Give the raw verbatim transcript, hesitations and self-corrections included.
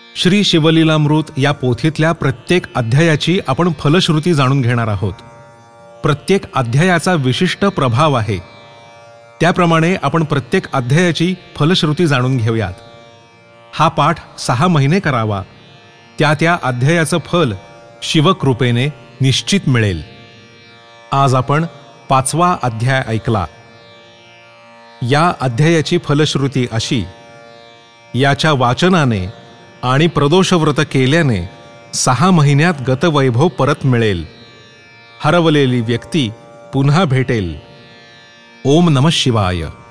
श्री शिवलीलामृत या पोथीतल्या प्रत्येक अध्यायाची आपण फलश्रुती जाणून घेणार आहोत. प्रत्येक अध्यायाचा विशिष्ट प्रभाव आहे, त्याप्रमाणे आपण प्रत्येक अध्यायाची फलश्रुती जाणून घेऊयात. हा पाठ सहा महिने करावा, त्या त्या अध्यायाचं फल शिवकृपेने निश्चित मिळेल. आज आपण पाचवा अध्याय ऐकला. या अध्यायाची फलश्रुती अशी: याच्या वाचनाने आणि प्रदोषव्रत केल्याने सहा महिन्यात गतवैभव परत मिळेल. हरवलेली व्यक्ती पुन्हा भेटेल. ओम नमः शिवाय.